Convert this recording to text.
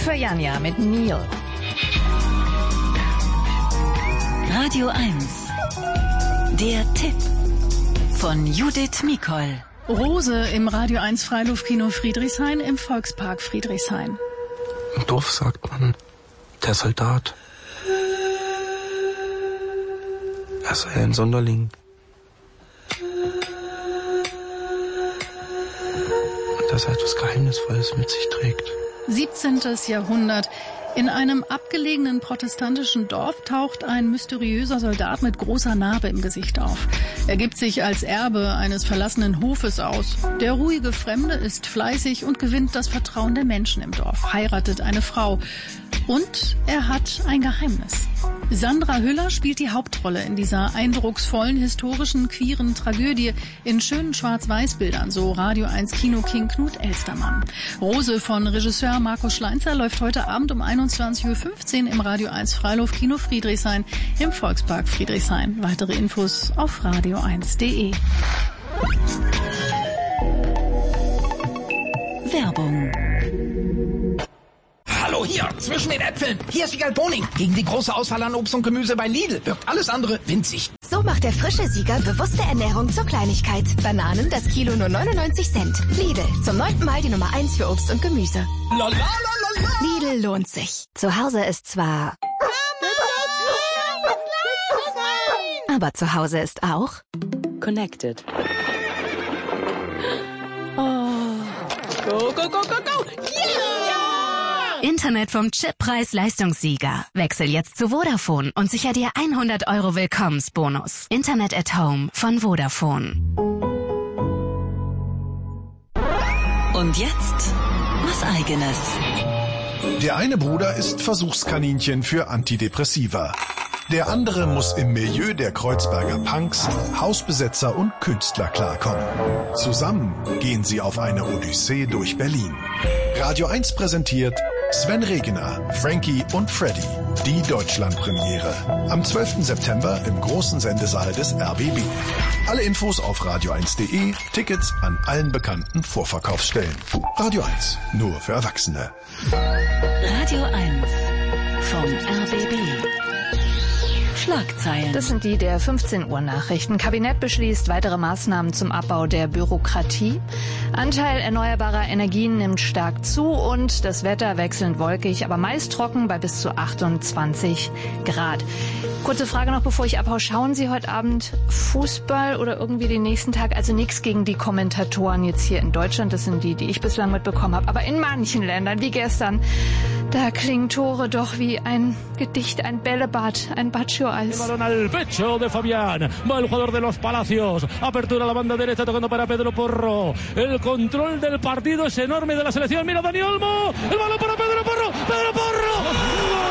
für Janja mit Neil. Radio 1. Der Tipp von Judith Mikol. Rose im Radio 1 Freiluftkino Friedrichshain im Volkspark Friedrichshain. Im Dorf sagt man, der Soldat. Er sei ein Sonderling. Und dass er etwas Geheimnisvolles mit sich trägt. 17. Jahrhundert. In einem abgelegenen protestantischen Dorf taucht ein mysteriöser Soldat mit großer Narbe im Gesicht auf. Er gibt sich als Erbe eines verlassenen Hofes aus. Der ruhige Fremde ist fleißig und gewinnt das Vertrauen der Menschen im Dorf, heiratet eine Frau. Und er hat ein Geheimnis. Sandra Hüller spielt die Hauptrolle in dieser eindrucksvollen, historischen, queeren Tragödie in schönen Schwarz-Weiß-Bildern, so Radio 1 Kino-King Knut Elstermann. Rose von Regisseur Marco Schleinzer läuft heute Abend um 21.15 Uhr im Radio 1 Freiluftkino Friedrichshain im Volkspark Friedrichshain. Weitere Infos auf radio1.de. Werbung. Hallo hier, zwischen den Äpfeln. Hier ist Wiegald Boning. Gegen die große Auswahl an Obst und Gemüse bei Lidl wirkt alles andere winzig. So macht der frische Sieger bewusste Ernährung zur Kleinigkeit. Bananen, das Kilo nur 99 Cent. Lidl, zum 9. Mal die Nummer 1 für Obst und Gemüse. Lidl lohnt sich. Zu Hause ist zwar... aber zu Hause ist auch... Connected. Go, go, go, go, go. Internet vom Chippreis Leistungssieger. Wechsel jetzt zu Vodafone und sicher dir 100 € Willkommensbonus. Internet at Home von Vodafone. Und jetzt was Eigenes. Der eine Bruder ist Versuchskaninchen für Antidepressiva. Der andere muss im Milieu der Kreuzberger Punks, Hausbesetzer und Künstler klarkommen. Zusammen gehen sie auf eine Odyssee durch Berlin. Radio 1 präsentiert Sven Regener, Frankie und Freddy. Die Deutschlandpremiere. Am 12. September im großen Sendesaal des RBB. Alle Infos auf radio1.de, Tickets an allen bekannten Vorverkaufsstellen. Radio 1, nur für Erwachsene. Radio 1 vom RBB. Schlagzeilen. Das sind die der 15 Uhr Nachrichten. Kabinett beschließt weitere Maßnahmen zum Abbau der Bürokratie. Anteil erneuerbarer Energien nimmt stark zu und das Wetter wechselnd wolkig, aber meist trocken bei bis zu 28 Grad. Kurze Frage noch, bevor ich abhaue. Schauen Sie heute Abend Fußball oder irgendwie den nächsten Tag? Also nichts gegen die Kommentatoren jetzt hier in Deutschland. Das sind die ich bislang mitbekommen habe. Aber in manchen Ländern, wie gestern, da klingen Tore doch wie ein Gedicht, ein Bällebad, ein Baccio-Eis. El balón al pecho de Fabián, va el jugador de los Palacios, apertura a la banda derecha tocando para Pedro Porro, el control del partido es enorme de la selección, mira Dani Olmo, el balón para Pedro Porro,